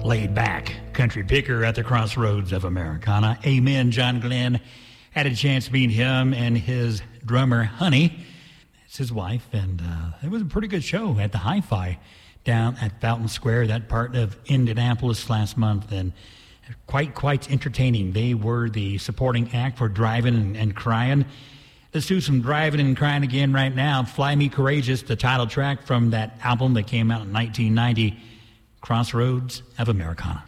laid back country picker at the crossroads of Americana. Amen. John Glenn had a chance to meet him and his drummer, Honey. It's his wife, and it was a pretty good show at the Hi-Fi down at Fountain Square, that part of Indianapolis last month, and quite entertaining. They were the supporting act for Driving and Crying. Let's do some Driving and Crying again right now. Fly Me Courageous, the title track from that album that came out in 1990, Crossroads of Americana.